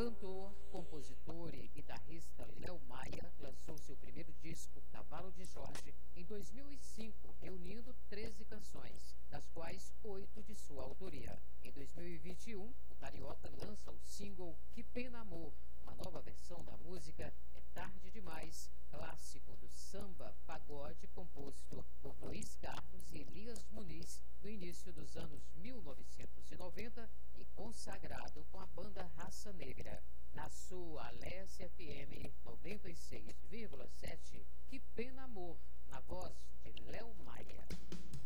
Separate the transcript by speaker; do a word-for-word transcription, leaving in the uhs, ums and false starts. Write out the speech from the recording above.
Speaker 1: cantor, compositor e guitarrista Léo Maia lançou seu primeiro disco, Cavalo de Jorge, em dois mil e cinco, reunindo treze canções, das quais oito de sua autoria. Em dois mil e vinte e um, o carioca lança o single Que Pena Amor, uma nova versão da música É Tarde Demais, clássico do samba pagode composto por Luiz Carlos e Elias Muniz no início dos anos mil novecentos e noventa e consagrado com a banda Raça Negra. Na sua Alesse F M noventa e seis vírgula sete, Que Pena Amor, na voz de Léo Maia.